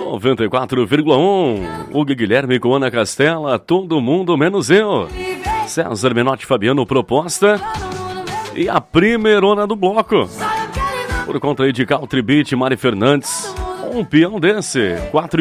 94,1. O Guilherme com Ana Castela, todo mundo menos eu. César Menotti, Fabiano, proposta. E a primeirona do bloco. Por conta aí de Country Beat, Mari Fernandes. Um peão desse. 4